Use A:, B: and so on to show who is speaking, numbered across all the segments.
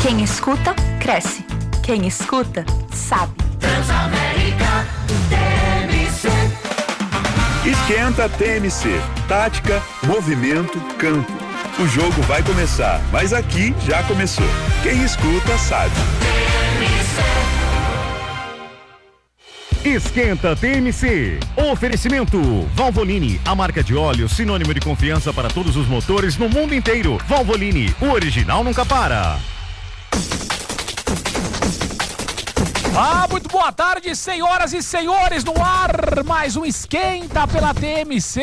A: Quem escuta, cresce. Quem escuta, sabe.
B: Transamérica TMC.
C: Esquenta TMC. Tática, movimento, campo. O jogo vai começar, mas aqui já começou. Quem escuta, sabe.
D: Esquenta TMC. Oferecimento Valvoline, a marca de óleo sinônimo de confiança para todos os motores no mundo inteiro. Valvoline, o original nunca para.
E: Muito boa tarde, senhoras e senhores, no ar, mais um Esquenta pela TMC.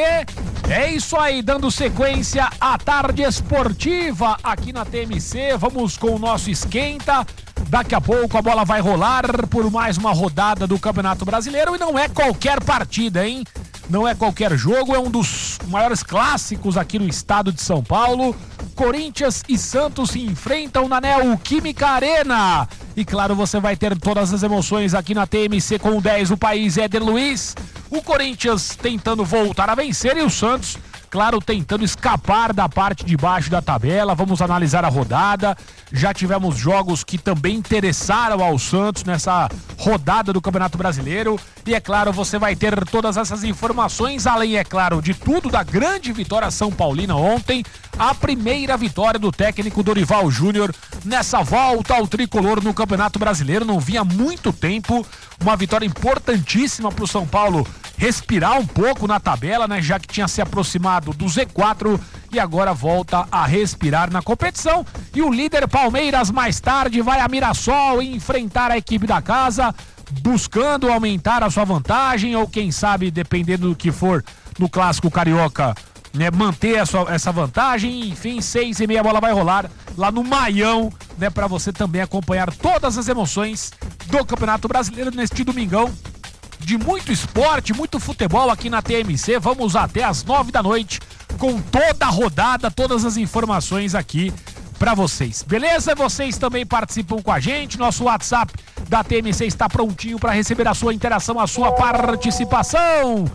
E: É isso aí, dando sequência à tarde esportiva aqui na TMC. Vamos com o nosso Esquenta. Daqui a pouco a bola vai rolar por mais uma rodada do Campeonato Brasileiro e não é qualquer partida, hein? Não é qualquer jogo, é um dos maiores clássicos aqui no estado de São Paulo. Corinthians e Santos se enfrentam na Neoquímica Arena. E claro, você vai ter todas as emoções aqui na TMC com o 10 do país, Éder Luiz. O Corinthians tentando voltar a vencer e o Santos, claro, tentando escapar da parte de baixo da tabela. Vamos analisar a rodada. Já tivemos jogos que também interessaram ao Santos nessa rodada do Campeonato Brasileiro. E é claro, você vai ter todas essas informações, além, é claro, de tudo da grande vitória São Paulina ontem. A primeira vitória do técnico Dorival Júnior nessa volta ao tricolor no Campeonato Brasileiro. Não vinha há muito tempo. Uma vitória importantíssima para o São Paulo respirar um pouco na tabela, né? Já que tinha se aproximado do Z4 e agora volta a respirar na competição. E o líder Palmeiras mais tarde vai a Mirassol enfrentar a equipe da casa, buscando aumentar a sua vantagem ou quem sabe, dependendo do que for no Clássico Carioca, né, manter essa vantagem. Enfim, 6h30 a bola vai rolar lá no Maião, né, para você também acompanhar todas as emoções do Campeonato Brasileiro neste domingão de muito esporte, muito futebol aqui na TMC. Vamos até às 9 da noite com toda a rodada, todas as informações aqui para vocês. Beleza? Vocês também participam com a gente. Nosso WhatsApp da TMC está prontinho para receber a sua interação, a sua participação.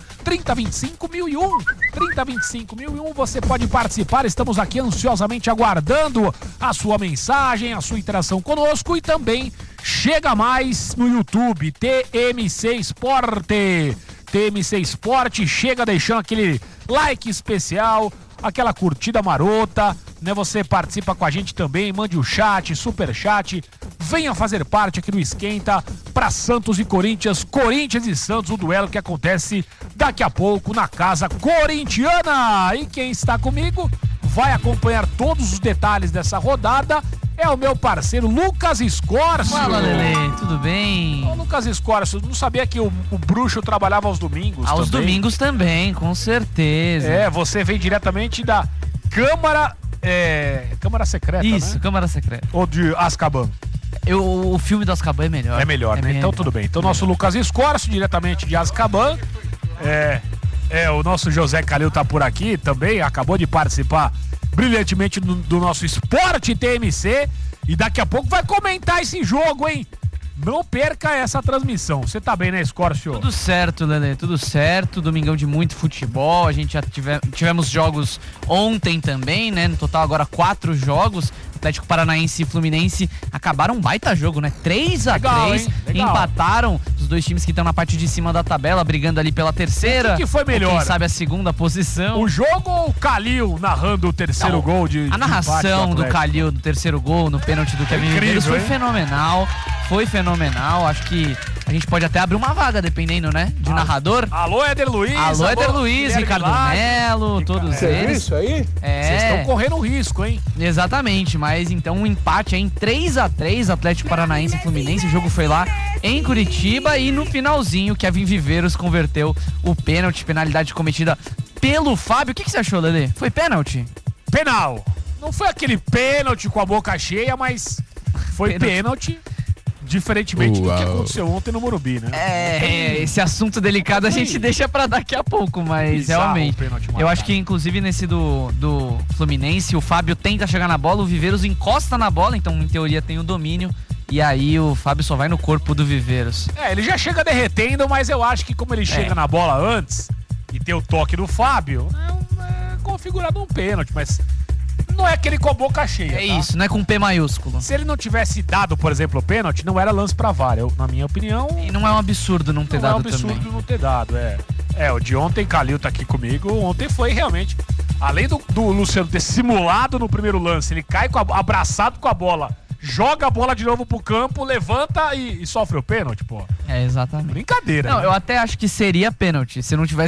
E: 3025-1001. 3025-1001. Você pode participar. Estamos aqui ansiosamente aguardando a sua mensagem, a sua interação conosco e também chega mais no YouTube, TMC Esporte. TMC Esporte, chega deixando aquele like especial, aquela curtida marota, né? Você participa com a gente também, mande o chat, super chat, venha fazer parte aqui do Esquenta para Santos e Corinthians, Corinthians e Santos, o duelo que acontece daqui a pouco na casa corintiana. E quem está comigo vai acompanhar todos os detalhes dessa rodada é o meu parceiro Lucas Escórcio.
F: Fala, Lelê, tudo bem?
E: Ô, Lucas Escórcio, não sabia que o bruxo trabalhava aos domingos também?
F: Aos domingos também, com certeza.
E: É, você vem diretamente da Câmara Secreta,
F: Isso,
E: né?
F: Câmara Secreta.
E: Ou de Azkaban?
F: O filme do Azkaban é melhor.
E: É melhor, né? Então tudo bem. Então nosso Lucas Escórcio, diretamente de Azkaban. O nosso José Calil tá por aqui também, acabou de participar brilhantemente do nosso Esporte TMC e daqui a pouco vai comentar esse jogo, hein? Não perca essa transmissão. Você tá bem, né, Escórcio?
F: Tudo certo, Lelê, tudo certo. Domingão de muito futebol. A gente já tivemos jogos ontem também, né? No total agora 4 jogos. Atlético Paranaense e Fluminense acabaram um baita jogo, né? 3-3, empataram os dois times que estão na parte de cima da tabela, brigando ali pela terceira.
E: O que foi melhor?
F: Quem sabe a segunda posição.
E: O jogo ou o Calil narrando o terceiro gol de
F: A narração do Calil do terceiro gol no pênalti do Kevin Medeiros foi fenomenal. Foi fenomenal. Acho que a gente pode até abrir uma vaga, dependendo, né? De narrador.
E: Alô, Éder Luiz.
F: Alô, Éder Luiz, Ricardo Melo, todos eles.
E: Isso aí? Vocês estão correndo risco, hein?
F: Exatamente, mas então um empate aí em 3-3, Atlético Paranaense e Fluminense. O jogo foi lá em Curitiba e no finalzinho, Kevin Viveiros converteu o pênalti, penalidade cometida pelo Fábio. O que você achou, Lelê? Foi pênalti?
E: Penal. Não foi aquele pênalti com a boca cheia, mas foi pênalti. Diferentemente do que aconteceu ontem no Morumbi, né?
F: Esse assunto delicado a gente deixa pra daqui a pouco, mas realmente, eu acho que inclusive nesse do Fluminense, o Fábio tenta chegar na bola, o Viveiros encosta na bola, então em teoria tem o domínio, e aí o Fábio só vai no corpo do Viveiros.
E: Ele já chega derretendo, mas eu acho que como ele chega na bola antes e tem o toque do Fábio, é configurado um pênalti, mas não é aquele com a boca cheia.
F: É
E: tá?
F: isso, não é com P maiúsculo.
E: Se ele não tivesse dado, por exemplo, o pênalti, não era lance pra VAR. Na minha opinião,
F: E não é um absurdo não ter
E: não é
F: dado
E: um absurdo
F: também.
E: não ter dado. O de ontem, Calil tá aqui comigo. Ontem foi realmente. Além do Luciano ter simulado no primeiro lance, ele cai abraçado com a bola, joga a bola de novo pro campo, levanta e sofre o pênalti, pô.
F: É, exatamente.
E: Brincadeira.
F: Não,
E: né?
F: eu até acho que seria pênalti se não tivesse